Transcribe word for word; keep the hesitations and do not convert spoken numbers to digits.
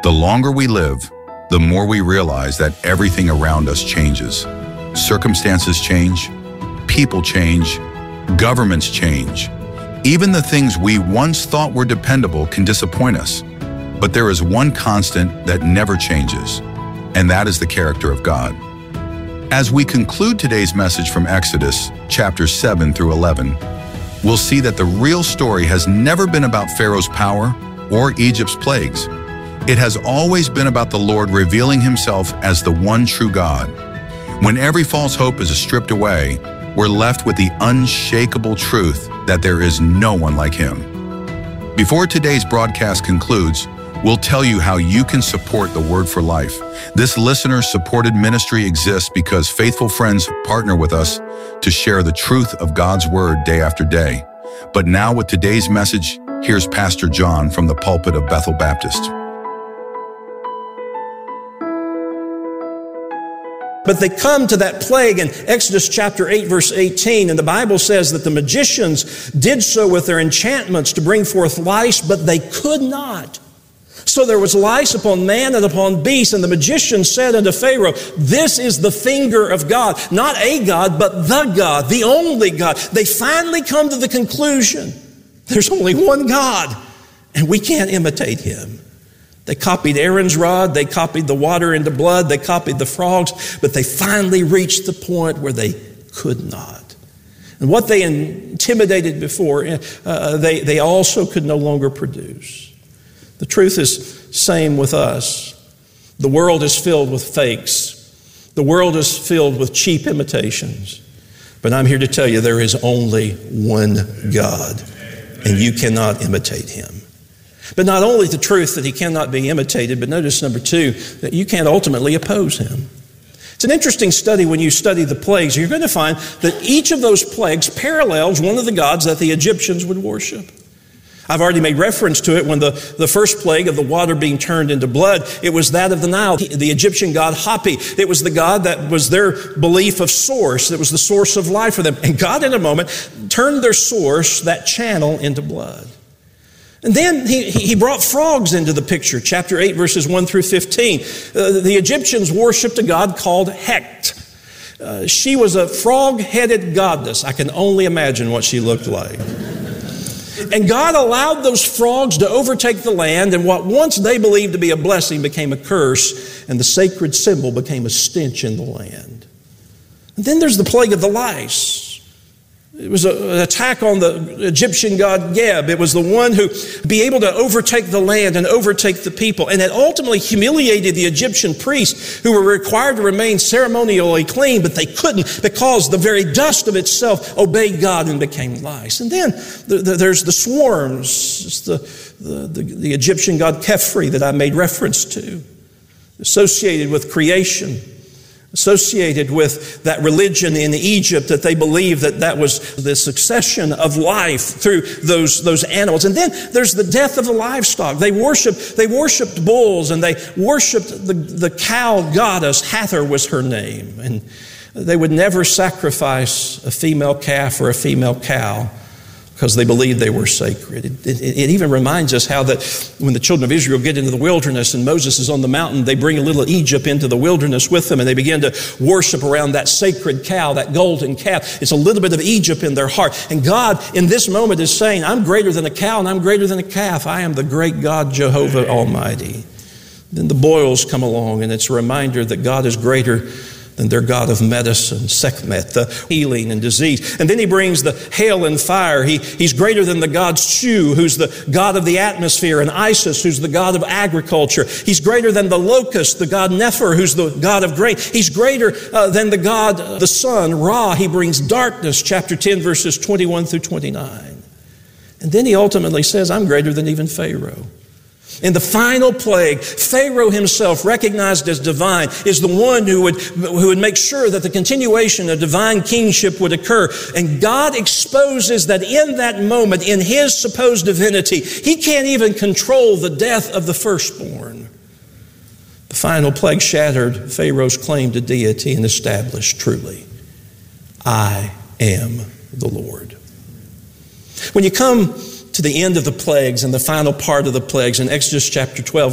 The longer we live, the more we realize that everything around us changes. Circumstances change, people change, governments change. Even the things we once thought were dependable can disappoint us. But there is one constant that never changes, and that is the character of God. As we conclude today's message from Exodus, chapters seven through eleven, we'll see that the real story has never been about Pharaoh's power or Egypt's plagues. It has always been about the Lord revealing himself as the one true God. When every false hope is stripped away, we're left with the unshakable truth that there is no one like him. Before today's broadcast concludes, we'll tell you how you can support the Word for Life. This listener-supported ministry exists because faithful friends partner with us to share the truth of God's Word day after day. But now with today's message, here's Pastor John from the pulpit of Bethel Baptist. But they come to that plague in Exodus chapter eight, verse eighteen, and the Bible says that the magicians did so with their enchantments to bring forth lice, but they could not. So there was lice upon man and upon beast, and the magician said unto Pharaoh, "This is the finger of God." Not a God, but the God, the only God. They finally come to the conclusion, there's only one God, and we can't imitate him. They copied Aaron's rod, they copied the water into blood, they copied the frogs, but they finally reached the point where they could not. And what they intimidated before, uh, they, they also could no longer produce. The truth is same with us. The world is filled with fakes. The world is filled with cheap imitations. But I'm here to tell you there is only one God, and you cannot imitate him. But not only the truth that he cannot be imitated, but notice number two, that you can't ultimately oppose him. It's an interesting study when you study the plagues. You're going to find that each of those plagues parallels one of the gods that the Egyptians would worship. I've already made reference to it when the, the first plague of the water being turned into blood, it was that of the Nile, the Egyptian god Hapi. It was the god that was their belief of source. It was the source of life for them. And God, in a moment, turned their source, that channel, into blood. And then he, he brought frogs into the picture, chapter eight, verses one through fifteen. Uh, the Egyptians worshipped a god called Hecht. Uh, she was a frog-headed goddess. I can only imagine what she looked like. And God allowed those frogs to overtake the land, and what once they believed to be a blessing became a curse, and the sacred symbol became a stench in the land. And then there's the plague of the lice. It was a, an attack on the Egyptian god Geb. It was the one who be able to overtake the land and overtake the people. And it ultimately humiliated the Egyptian priests who were required to remain ceremonially clean, but they couldn't because the very dust of itself obeyed God and became lice. And then the, the, there's the swarms. It's the, the, the, the Egyptian god Khepri that I made reference to, associated with creation. Associated with that religion in Egypt that they believed that that was the succession of life through those, those animals. And then there's the death of the livestock. They worshiped, they worshiped bulls, and they worshiped the, the cow goddess. Hathor was her name. And they would never sacrifice a female calf or a female cow because they believed they were sacred. It, it, it even reminds us how that when the children of Israel get into the wilderness and Moses is on the mountain, they bring a little Egypt into the wilderness with them, and they begin to worship around that sacred cow, that golden calf. It's a little bit of Egypt in their heart. And God, in this moment, is saying, I'm greater than a cow and I'm greater than a calf. I am the great God, Jehovah Almighty. Then the boils come along, and it's a reminder that God is greater than their god of medicine, Sekhmet, the healing and disease. And then he brings the hail and fire. He, he's greater than the god Shu, who's the god of the atmosphere, and Isis, who's the god of agriculture. He's greater than the locust, the god Nefer, who's the god of grain. He's greater uh, than the god, uh, the sun, Ra. He brings darkness, chapter ten, verses twenty-one through twenty-nine. And then he ultimately says, I'm greater than even Pharaoh. In the final plague, Pharaoh himself, recognized as divine, is the one who would, who would make sure that the continuation of divine kingship would occur. And God exposes that in that moment, in his supposed divinity, he can't even control the death of the firstborn. The final plague shattered Pharaoh's claim to deity and established truly, I am the Lord. When you come to the end of the plagues and the final part of the plagues in Exodus chapter twelve,